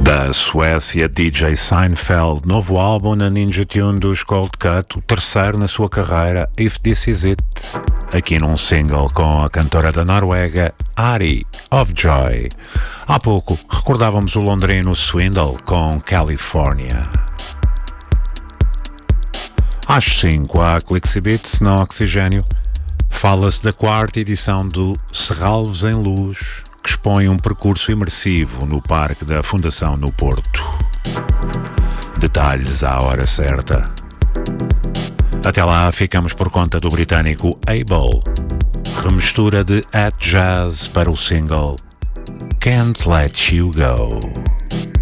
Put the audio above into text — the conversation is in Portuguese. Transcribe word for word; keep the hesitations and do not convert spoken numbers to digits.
Da Suécia, D J Seinfeld, novo álbum na Ninja Tune dos Cold Cut, o terceiro na sua carreira, If This Is It, aqui num single com a cantora da Noruega, Ari of Joy. Há pouco recordávamos o londrino Swindle com California. Às cinco, há Clixy Beats no Oxigênio. Fala-se da quarta edição do Serralvos em Luz, que expõe um percurso imersivo no Parque da Fundação no Porto. Detalhes à hora certa. Até lá ficamos por conta do britânico Abel, remistura de At Jazz para o single Can't Let You Go.